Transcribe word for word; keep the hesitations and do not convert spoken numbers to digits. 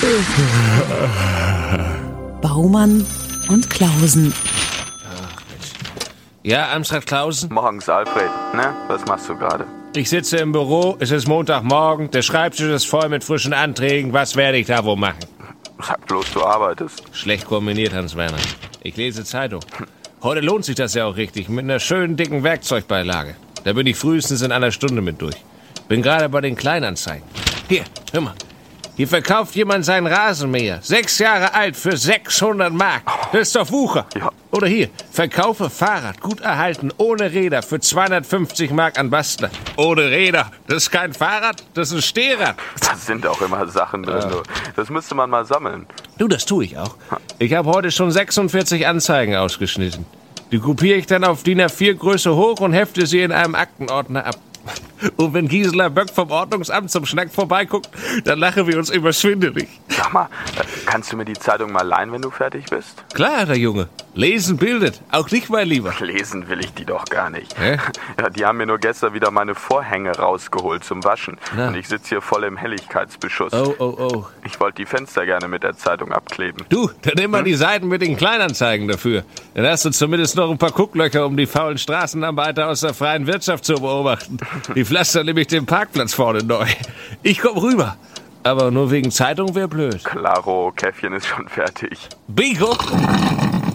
Baumann und Klausen. Ja, Amstrad Klausen? Morgens, Alfred. Ne? Was machst du gerade? Ich sitze im Büro, es ist Montagmorgen, der Schreibtisch ist voll mit frischen Anträgen. Was werde ich da wohl machen? Sag bloß, du arbeitest. Schlecht kombiniert, Hans-Werner. Ich lese Zeitung. Heute lohnt sich das ja auch richtig, mit einer schönen dicken Werkzeugbeilage. Da bin ich frühestens in einer Stunde mit durch. Bin gerade bei den Kleinanzeigen. Hier, hör mal. Hier verkauft jemand seinen Rasenmäher. Sechs Jahre alt für sechshundert Mark. Das ist doch Wucher. Ja. Oder hier, verkaufe Fahrrad, gut erhalten, ohne Räder, für zweihundertfünfzig Mark an Bastler. Ohne Räder. Das ist kein Fahrrad, das ist ein Stehrad. Da sind auch immer Sachen drin. Ja. Das müsste man mal sammeln. Du, das tue ich auch. Ich habe heute schon sechsundvierzig Anzeigen ausgeschnitten. Die kopiere ich dann auf D I N A vier Größe hoch und hefte sie in einem Aktenordner ab. Und wenn Gisela Böck vom Ordnungsamt zum Schnack vorbeiguckt, dann lachen wir uns immer schwindelig. Sag mal, kannst du mir die Zeitung mal leihen, wenn du fertig bist? Klar, der Junge. Lesen bildet. Auch dich, mein Lieber. Lesen will ich die doch gar nicht. Hä? Ja, die haben mir nur gestern wieder meine Vorhänge rausgeholt zum Waschen. Na. Und ich sitze hier voll im Helligkeitsbeschuss. Oh, oh, oh. Ich wollte die Fenster gerne mit der Zeitung abkleben. Du, dann nimm mal hm? die Seiten mit den Kleinanzeigen dafür. Dann hast du zumindest noch ein paar Gucklöcher, um die faulen Straßenarbeiter aus der freien Wirtschaft zu beobachten. Die pflastern nämlich den Parkplatz vorne neu. Ich komm rüber. Aber nur wegen Zeitung wär blöd. Klaro, Käffchen ist schon fertig. Bingo!